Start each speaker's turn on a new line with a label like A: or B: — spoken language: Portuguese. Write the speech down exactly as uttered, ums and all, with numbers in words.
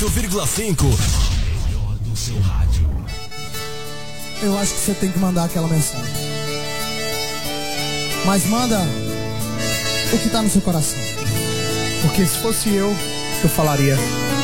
A: vírgula cinco. Melhor do seu rádio.
B: Eu acho que você tem que mandar aquela mensagem. Mas manda o que tá no seu coração. Porque se fosse eu, eu falaria: